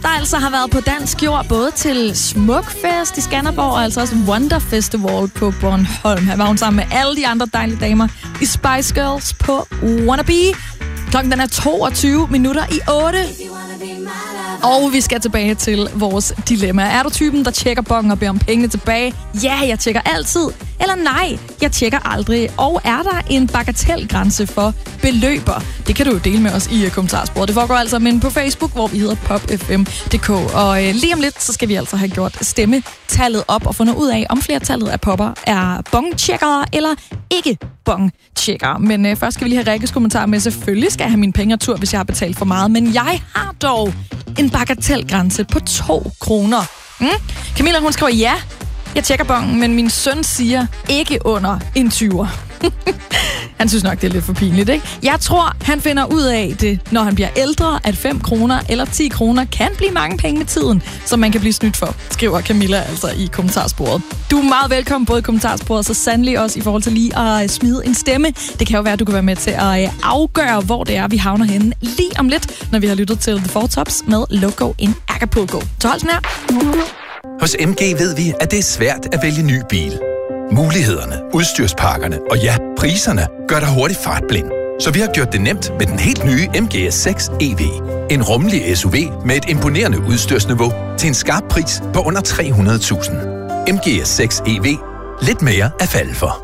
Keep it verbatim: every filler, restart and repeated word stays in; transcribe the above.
der altså har været på dansk jord, både til Smukfest i Skanderborg, og altså også Wonder Festival på Bornholm. Her var hun sammen med alle de andre dejlige damer i Spice Girls på Wannabe. Klokken den er toogtyve minutter i otte. Og vi skal tilbage til vores dilemma. Er du typen, der tjekker bongen og beder om penge tilbage? Ja, jeg tjekker altid. Eller nej, jeg tjekker aldrig. Og er der en bagatelgrænse for beløber? Det kan du jo dele med os i kommentarsporet. Det foregår altså men på Facebook, hvor vi hedder pop f m punktum d k. Og øh, lige om lidt, så skal vi altså have gjort stemmetallet op og fundet ud af, om flertallet af popper er bongtjekkere eller ikke bongtjekkere. Men øh, først skal vi lige have Rikkes kommentar med. Selvfølgelig skal jeg have mine penge tur, hvis jeg har betalt for meget. Men jeg har dog en bagatelgrænse på to kroner. Mm? Camilla, hun skriver ja. Jeg tjekker bongen, men min søn siger ikke under en tyver. Han synes nok, det er lidt for pinligt, ikke? Jeg tror, han finder ud af det, når han bliver ældre, at fem kroner eller ti kroner kan blive mange penge med tiden, som man kan blive snydt for, skriver Camilla altså i kommentarsporet. Du er meget velkommen både i kommentarsporet, så sandelig også i forhold til lige at smide en stemme. Det kan jo være, at du kan være med til at afgøre, hvor det er, vi havner henne lige om lidt, når vi har lyttet til The Four Tops med Loco in Acapulco. Så hold sådan her. Hos M G ved vi, at det er svært at vælge ny bil. Mulighederne, udstyrspakkerne og ja, priserne gør dig hurtigt fartblind. Så vi har gjort det nemt med den helt nye M G S seks E V. En rummelig S U V med et imponerende udstyrsniveau til en skarp pris på under tre hundrede tusind. M G S seks E V. Lidt mere at falde for.